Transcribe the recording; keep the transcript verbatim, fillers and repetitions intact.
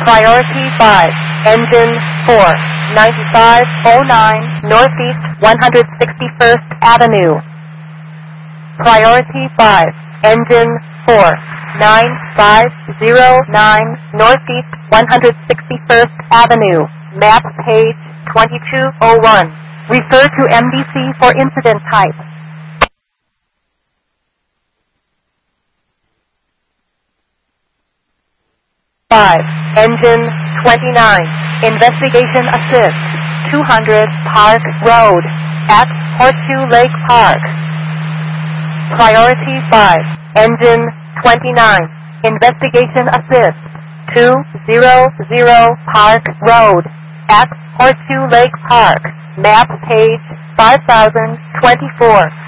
Priority five, engine four, ninety-five oh nine Northeast one hundred sixty-first Avenue. Priority five, engine four, nine five oh nine Northeast one hundred sixty-first Avenue, map page twenty-two oh one. Refer to M D C for incident type. five, engine twenty-nine, investigation assist, two hundred Park Road, at Horseshoe Lake Park. Priority five, engine twenty-nine, investigation assist, two hundred Park Road, at Horseshoe Lake Park, map page five thousand twenty-four.